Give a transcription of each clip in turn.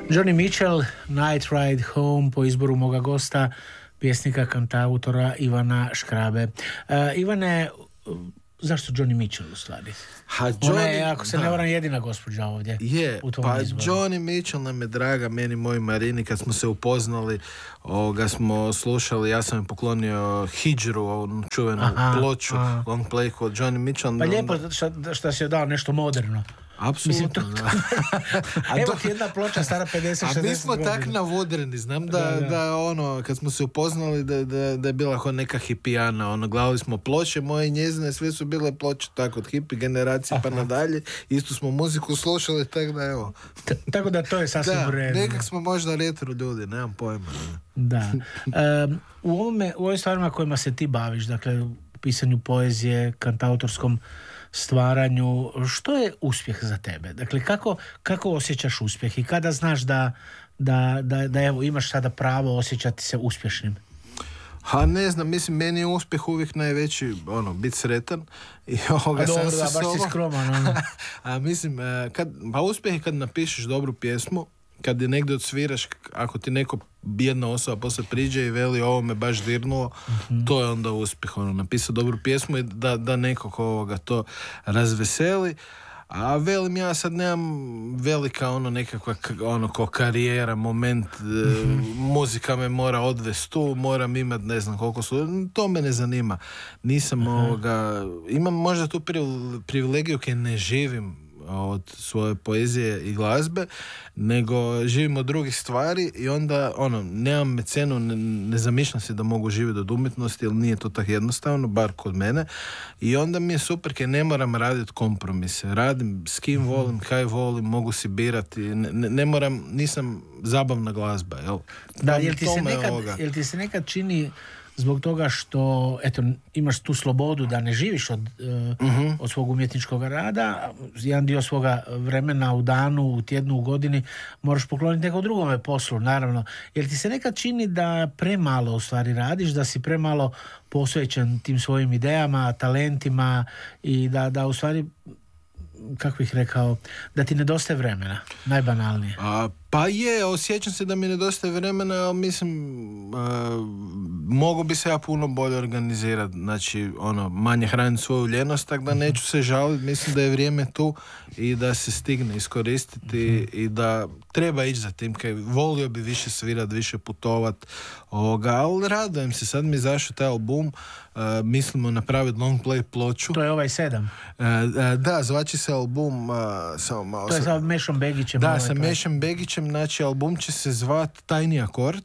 Joni Mitchell, Night Ride Home, po izboru moga gosta, pjesnika, kantautora Ivana Škrabe. Ivane, zašto Joni Mitchell u stvari? Ona je, ako se ne varam, jedina gospođa ovdje u tom izboru. Joni Mitchell nam je draga, meni, moj Marini, kad smo se upoznali, smo slušali, ja sam je poklonio Hidžru, ovu čuvenu ploču, long play kod Joni Mitchell. Pa lijepo što si joj dao nešto moderno. Apsolutno. Evo ti jedna ploča stara 50-60 godina. A mi smo tak navodreni. Znam da ono, kad smo se upoznali, da je bila neka hipijana. Gledali smo ploče moje i njezine, sve su bile ploče tako od hipi generacije pa nadalje. Istu smo muziku slušali, tako da evo. Tako da to je sasvim u redu. Nekak smo možda retro ljudi, nemam pojma. Da. U ovoj stvarima kojima se ti baviš, dakle, u pisanju poezije, kantautorskom stvaranju, što je uspjeh za tebe? Dakle, kako osjećaš uspjeh i kada znaš da evo, imaš sada pravo osjećati se uspješnim? Ne znam, mislim, meni je uspjeh uvijek najveći, biti sretan. I dobro, baš si skroman. Mislim, uspjeh je kad napišeš dobru pjesmu, kad je negdje odsviraš, ako ti neko jedna osoba poslije priđe i veli ovo me baš dirnulo, to je onda uspjeh. Napisao dobru pjesmu i da nekog to razveseli. A velim, ja sad nemam velika nekakva ko karijera, moment, muzika me mora odvesti tu, moram imat ne znam koliko su, to me ne zanima. Nisam imam možda tu privilegiju kad ne živim od svoje poezije i glazbe, nego živim od drugih stvari i onda nemam mecenu, ne zamišljam se da mogu živjeti od umjetnosti, jer nije to tako jednostavno, bar kod mene, i onda mi je super kad ne moram raditi kompromise, radim s kim volim, kaj volim, mogu si birati, ne moram, nisam zabavna glazba, jel? Da, jel ti se nekad čini zbog toga što imaš tu slobodu da ne živiš od svog umjetničkog rada, jedan dio svoga vremena u danu, u tjednu, u godini moraš pokloniti nekom drugome poslu, naravno. Jer ti se nekad čini da premalo u stvari radiš, da si premalo posvećen tim svojim idejama, talentima i da u stvari, kako bih rekao, da ti nedostaje vremena, najbanalnije. Pa osjećam se da mi nedostaje vremena, ali mislim, mogu bi se ja puno bolje organizirati, znači, manje hraniti svoju ljenost, tako da neću se žaliti, mislim da je vrijeme tu i da se stigne iskoristiti i da treba ići za tim, kaj volio bi više svirati, više putovati, ali radujem se, sad mi je izašao taj album, mislimo napraviti long play ploču. To je ovaj 7? Da, zvači se album, to je sa Mešom Begićem. Da, sa Mešom Begićem, znači album će se zvat Tajni akord.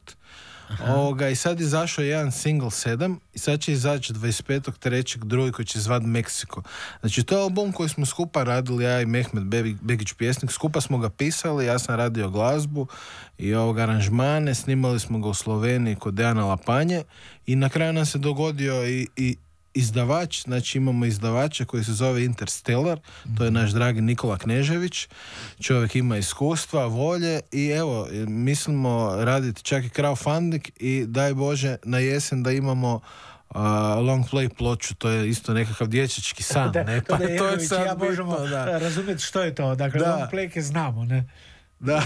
I sad je izašao jedan single 7 i sad će izaći 25.3. drugi koji će zvat Meksiko. Znači to je album koji smo skupa radili, ja i Mehmet Begić pjesnik, skupa smo ga pisali, ja sam radio glazbu i aranžmane, snimali smo ga u Sloveniji kod Dejana Lapanje i na kraju nam se dogodio i izdavač, znači imamo izdavača koji se zove Interstellar, to je naš dragi Nikola Knežević, čovjek ima iskustva, volje i evo, mislimo raditi čak i crowdfunding i daj Bože na jesen da imamo long play ploču, to je isto nekakav dječački san. To je sad ja možemo razumjeti što je to, dakle long play znamo, ne? Da.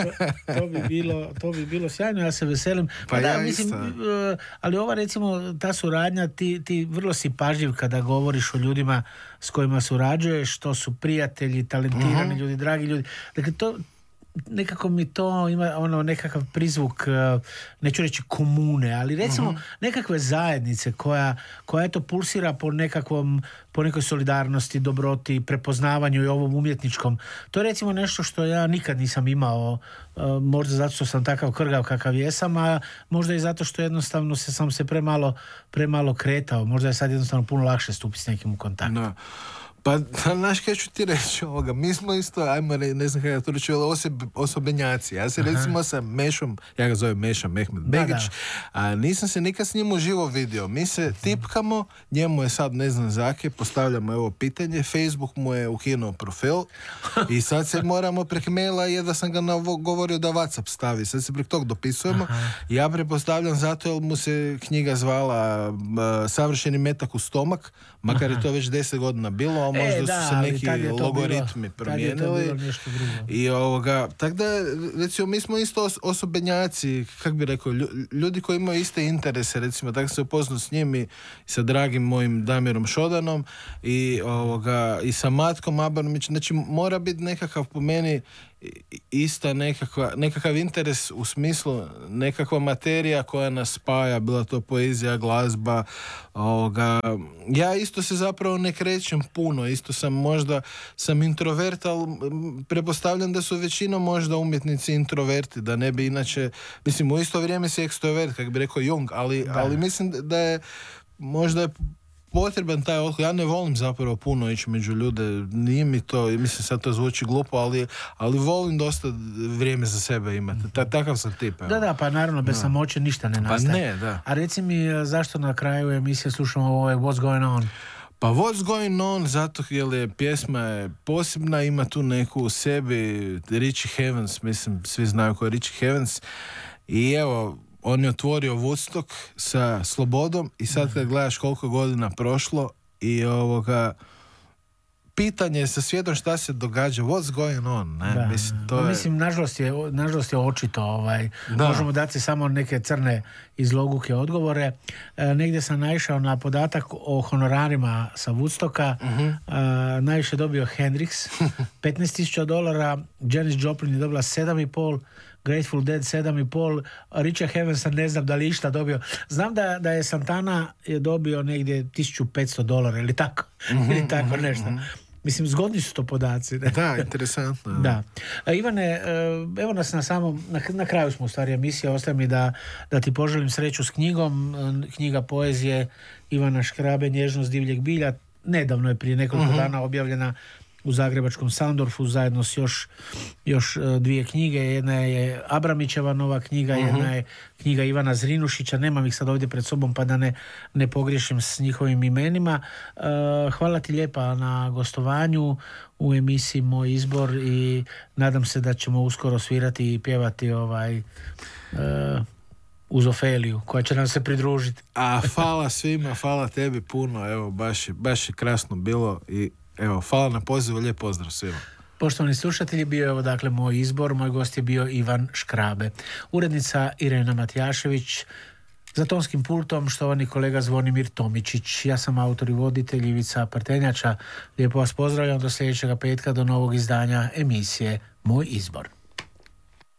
to bi bilo sjajno, ja se veselim. Mislim, ali ova recimo ta suradnja, ti vrlo si pažljiv kada govoriš o ljudima s kojima surađuješ, to su prijatelji, talentirani ljudi, dragi ljudi. Dakle, to nekako mi to ima nekakav prizvuk, neću reći komune, ali recimo nekakve zajednice koja eto pulsira po nekoj solidarnosti, dobroti, prepoznavanju i ovom umjetničkom. To je recimo nešto što ja nikad nisam imao, možda zato što sam takav krgav kakav jesam, a možda i zato što jednostavno sam se premalo kretao. Možda je sad jednostavno puno lakše stupiti s nekim u kontakt. No. Pa, znaš kaj ću ti reći ovoga, mi smo isto, ne znam kako to reći, osobenjaci. Ja se recimo sa Mešom, ja ga zovem Meša Mehmet Begić, a nisam se nikad s njim uživo vidio. Mi se tipkamo, njemu je sad ne znam zake, postavljamo ovo pitanje, Facebook mu je ukinuo profil i sad se moramo prek maila, da sam ga govorio da WhatsApp stavi, sad se prek tog dopisujemo. Ja pretpostavljam zato jer mu se knjiga zvala Savršeni metak u stomak, makar je to već 10 godina bilo, malo možda su se neki logaritmi promijenili. I tako da, recimo, mi smo isto osobenjaci, kako bi rekao, ljudi koji imaju iste interese, recimo, tako se upoznao s njim i sa dragim mojim Damirom Šodanom i sa Matkom Abaromićem. Znači, mora biti nekakav, po meni, ista nekakav interes u smislu nekakva materija koja nas spaja, bila to poezija, glazba. Ja isto se zapravo ne krećem puno, isto sam introvert, ali pretpostavljam da su većinom možda umjetnici introverti, da ne bi inače, mislim, u isto vrijeme si ekstrovert, kako bi rekao Jung, ali mislim da je možda potreban taj odklon. Ja ne volim zapravo puno ići među ljude, nije mi to, mislim sad to zvuči glupo, ali volim dosta vrijeme za sebe imati. Takav sam tip. Da, pa naravno, bez samoće ništa ne nastaje. Pa ne, da. A reci mi, zašto na kraju emisije slušamo ovo What's Going On? Pa What's Going On, zato jer je pjesma posebna, ima tu neku u sebi, Richie Havens, mislim, svi znaju ko je Richie Havens, i evo, on je otvorio Woodstock sa Slobodom i sad kad gledaš koliko godina prošlo i pitanje je sa svijetom šta se događa, what's going on, ne? Da. Mislim, nažalost je očito, možemo dati samo neke crne izloguke odgovore. Negdje sam naišao na podatak o honorarima sa Woodstocka. Najviše dobio Hendrix, $15,000, Janis Joplin je dobila 7,5, Grateful Dead 7,5, Richie Havensa ne znam da li išta dobio. Znam da je Santana je dobio negdje $1,500 ili tako, ili tako nešto. Mislim, zgodni su to podaci. Da, interesantno. Da. Ivane, evo nas na kraju smo u stvari emisije, ostaje mi da ti poželim sreću s knjigom, knjiga poezije Ivana Škrabe, Nježnost divljeg bilja, nedavno je prije nekoliko dana objavljena u zagrebačkom Sandorfu zajedno s još dvije knjige. Jedna je Abramićeva nova knjiga, jedna je knjiga Ivana Zrinušića, nemam ih sad ovdje pred sobom pa da ne pogriješim s njihovim imenima. Hvala ti lijepa na gostovanju u emisiji Moj izbor i nadam se da ćemo uskoro svirati i pjevati uz Ofeliju koja će nam se pridružiti. A hvala svima, hvala tebi puno, evo baš je krasno bilo i evo, hvala na pozivu, lijep pozdrav svima. Poštovani slušatelji, bio je ovo dakle Moj izbor, moj gost je bio Ivan Škrabe. Urednica Irena Matijašević, za tonskim pultom štovani kolega Zvonimir Tomičić. Ja sam autor i voditelj Ivica Prtenjača. Lijepo vas pozdravljam do sljedećega petka, do novog izdanja emisije Moj izbor.